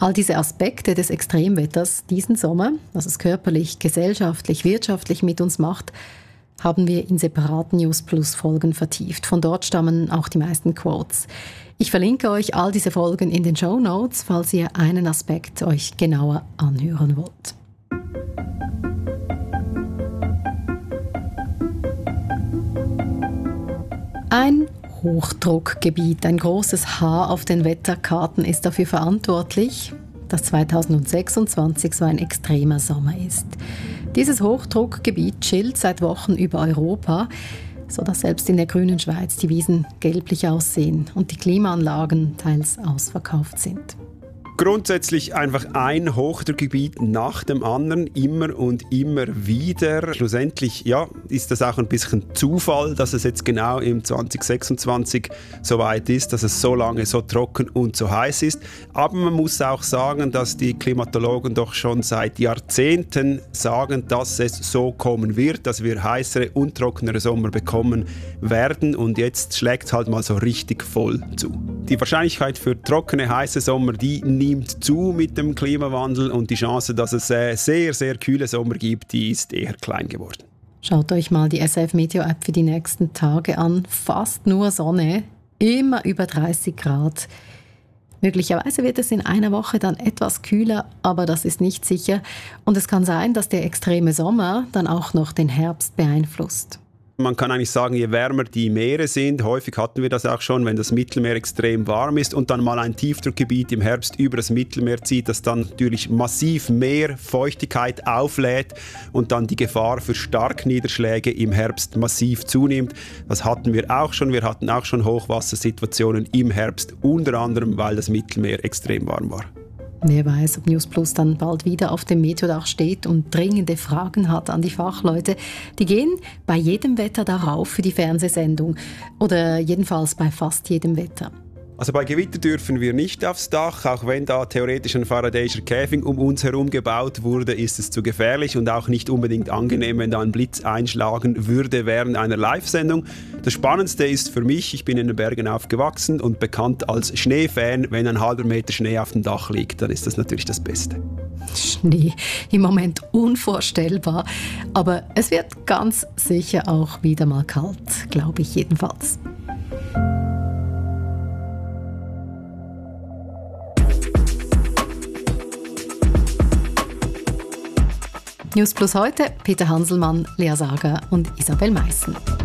All diese Aspekte des Extremwetters diesen Sommer, was es körperlich, gesellschaftlich, wirtschaftlich mit uns macht, haben wir in separaten News Plus Folgen vertieft. Von dort stammen auch die meisten Quotes. Ich verlinke euch all diese Folgen in den Shownotes, falls ihr einen Aspekt euch genauer anhören wollt. Ein Hochdruckgebiet, ein großes H auf den Wetterkarten ist dafür verantwortlich, dass 2026 so ein extremer Sommer ist. Dieses Hochdruckgebiet chillt seit Wochen über Europa, sodass selbst in der grünen Schweiz die Wiesen gelblich aussehen und die Klimaanlagen teils ausverkauft sind. Grundsätzlich einfach ein Hochdruckgebiet nach dem anderen, immer und immer wieder. Schlussendlich ist das auch ein bisschen Zufall, dass es jetzt genau im 2026 so weit ist, dass es so lange so trocken und so heiß ist. Aber man muss auch sagen, dass die Klimatologen doch schon seit Jahrzehnten sagen, dass es so kommen wird, dass wir heißere und trockenere Sommer bekommen werden. Und jetzt schlägt es halt mal so richtig voll zu. Die Wahrscheinlichkeit für trockene, heiße Sommer, die nimmt zu mit dem Klimawandel und die Chance, dass es sehr, sehr kühle Sommer gibt, die ist eher klein geworden. Schaut euch mal die SRF Meteo App für die nächsten Tage an. Fast nur Sonne, immer über 30 Grad. Möglicherweise wird es in einer Woche dann etwas kühler, aber das ist nicht sicher. Und es kann sein, dass der extreme Sommer dann auch noch den Herbst beeinflusst. Man kann eigentlich sagen, je wärmer die Meere sind, häufig hatten wir das auch schon, wenn das Mittelmeer extrem warm ist und dann mal ein Tiefdruckgebiet im Herbst über das Mittelmeer zieht, das dann natürlich massiv mehr Feuchtigkeit auflädt und dann die Gefahr für Starkniederschläge im Herbst massiv zunimmt. Das hatten wir auch schon. Wir hatten auch schon Hochwassersituationen im Herbst, unter anderem, weil das Mittelmeer extrem warm war. Wer weiß, ob News Plus dann bald wieder auf dem Meteodach steht und dringende Fragen hat an die Fachleute. Die gehen bei jedem Wetter darauf für die Fernsehsendung oder jedenfalls bei fast jedem Wetter. Also bei Gewitter dürfen wir nicht aufs Dach, auch wenn da theoretisch ein Faraday'scher Käfig um uns herum gebaut wurde, ist es zu gefährlich und auch nicht unbedingt angenehm, wenn da ein Blitz einschlagen würde während einer Live-Sendung. Das Spannendste ist für mich, ich bin in den Bergen aufgewachsen und bekannt als Schneefan, wenn ein halber Meter Schnee auf dem Dach liegt, dann ist das natürlich das Beste. Schnee, im Moment unvorstellbar, aber es wird ganz sicher auch wieder mal kalt, glaube ich jedenfalls. News Plus heute, Peter Hanselmann, Lea Sager und Isabel Meissen.